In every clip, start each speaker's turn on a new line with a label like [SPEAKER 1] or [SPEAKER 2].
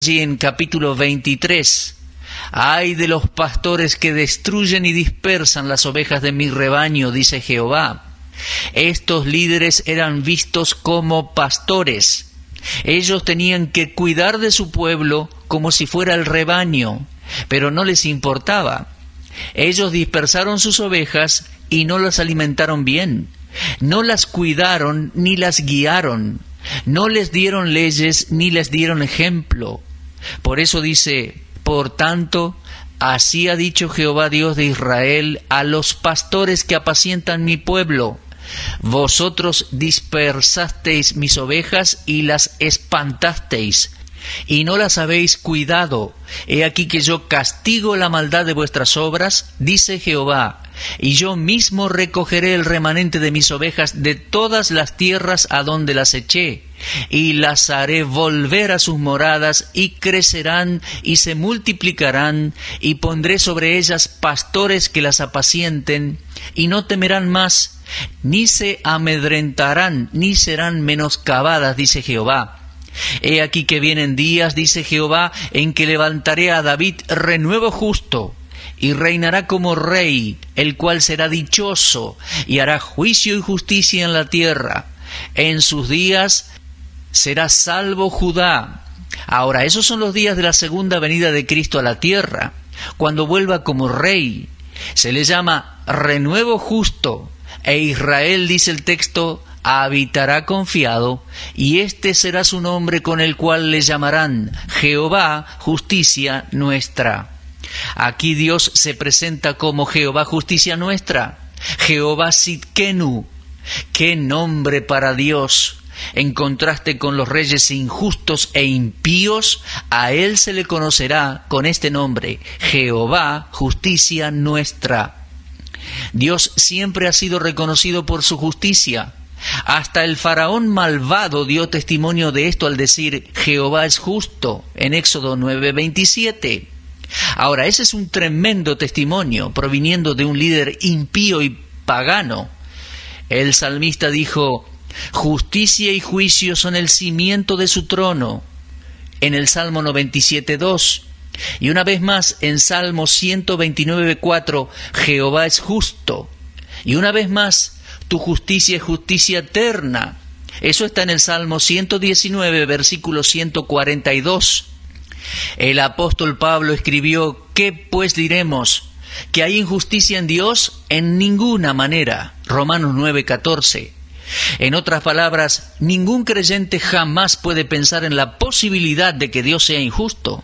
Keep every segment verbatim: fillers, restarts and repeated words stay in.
[SPEAKER 1] allí en capítulo veintitrés. Ay de los pastores que destruyen y dispersan las ovejas de mi rebaño, dice Jehová. Estos líderes eran vistos como pastores. Ellos tenían que cuidar de su pueblo como si fuera el rebaño, pero no les importaba. Ellos dispersaron sus ovejas y no las alimentaron bien. No las cuidaron ni las guiaron. No les dieron leyes ni les dieron ejemplo. Por eso dice: por tanto, así ha dicho Jehová Dios de Israel a los pastores que apacientan mi pueblo: vosotros dispersasteis mis ovejas y las espantasteis, y no las habéis cuidado. He aquí que yo castigo la maldad de vuestras obras, dice Jehová, y yo mismo recogeré el remanente de mis ovejas de todas las tierras a donde las eché, y las haré volver a sus moradas, y crecerán y se multiplicarán, y pondré sobre ellas pastores que las apacienten, y no temerán más, ni se amedrentarán, ni serán menoscabadas, dice Jehová. He aquí que vienen días, dice Jehová, en que levantaré a David renuevo justo, y reinará como rey, el cual será dichoso, y hará juicio y justicia en la tierra. En sus días será salvo Judá. Ahora, esos son los días de la segunda venida de Cristo a la tierra, cuando vuelva como rey. Se le llama renuevo justo, e Israel, dice el texto, habitará confiado, y este será su nombre con el cual le llamarán Jehová, justicia nuestra. Aquí Dios se presenta como Jehová, justicia nuestra, Jehová Sidkenu. ¡Qué nombre para Dios! En contraste con los reyes injustos e impíos, a él se le conocerá con este nombre: Jehová, justicia nuestra. Dios siempre ha sido reconocido por su justicia. Hasta el faraón malvado dio testimonio de esto al decir: Jehová es justo, en Éxodo nueve veintisiete. Ahora, ese es un tremendo testimonio proviniendo de un líder impío y pagano. El salmista dijo: justicia y juicio son el cimiento de su trono, en el Salmo noventa y siete dos. Y una vez más en Salmo ciento veintinueve cuatro, Jehová es justo. Y una vez más, tu justicia es justicia eterna. Eso está en el Salmo ciento diecinueve, versículo ciento cuarenta y dos. El apóstol Pablo escribió: ¿qué pues diremos? ¿Que hay injusticia en Dios? En ninguna manera. Romanos nueve catorce. En otras palabras, ningún creyente jamás puede pensar en la posibilidad de que Dios sea injusto.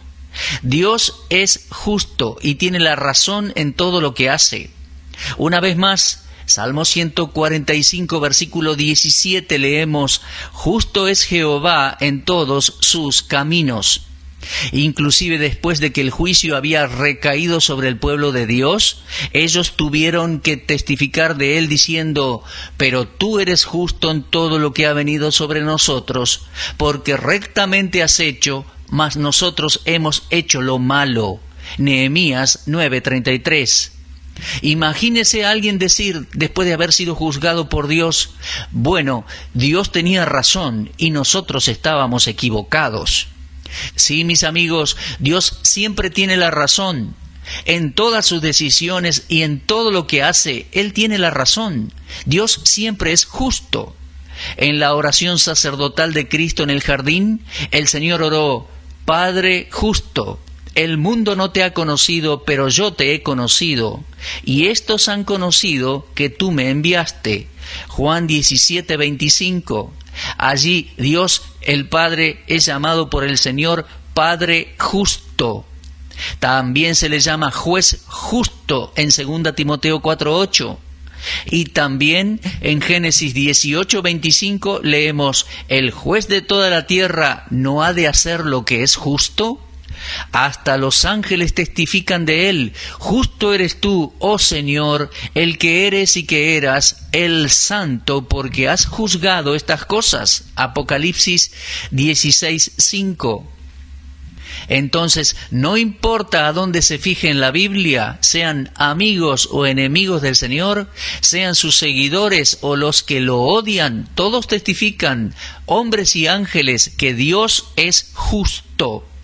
[SPEAKER 1] Dios es justo y tiene la razón en todo lo que hace. Una vez más, Salmo ciento cuarenta y cinco, versículo diecisiete, leemos: justo es Jehová en todos sus caminos. Inclusive después de que el juicio había recaído sobre el pueblo de Dios, ellos tuvieron que testificar de él diciendo: pero tú eres justo en todo lo que ha venido sobre nosotros, porque rectamente has hecho, mas nosotros hemos hecho lo malo. Nehemías nueve treinta y tres. Imagínese a alguien decir, después de haber sido juzgado por Dios: bueno, Dios tenía razón y nosotros estábamos equivocados. Sí, mis amigos, Dios siempre tiene la razón. En todas sus decisiones y en todo lo que hace, Él tiene la razón. Dios siempre es justo. En la oración sacerdotal de Cristo en el jardín, el Señor oró: Padre justo, el mundo no te ha conocido, pero yo te he conocido, y estos han conocido que tú me enviaste. Juan diecisiete veinticinco. Allí Dios el Padre es llamado por el Señor Padre justo. También se le llama juez justo en segunda Timoteo cuatro ocho. Y también en Génesis dieciocho veinticinco leemos: ¿el juez de toda la tierra no ha de hacer lo que es justo? Hasta los ángeles testifican de él: justo eres tú, oh Señor, el que eres y que eras, el santo, porque has juzgado estas cosas. Apocalipsis dieciséis cinco. Entonces, no importa a dónde se fije en la Biblia, sean amigos o enemigos del Señor, sean sus seguidores o los que lo odian, todos testifican, hombres y ángeles, que Dios es justo.